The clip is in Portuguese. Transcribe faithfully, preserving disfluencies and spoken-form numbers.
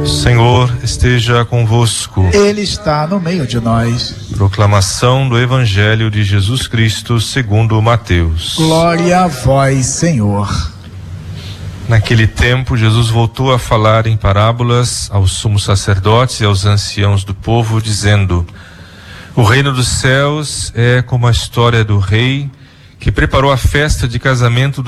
Senhor esteja convosco. Ele está no meio de nós. Proclamação do Evangelho de Jesus Cristo segundo Mateus. Glória a vós, Senhor. Naquele tempo, Jesus voltou a falar em parábolas aos sumos sacerdotes e aos anciãos do povo, dizendo: o reino dos céus é como a história do rei que preparou a festa de casamento do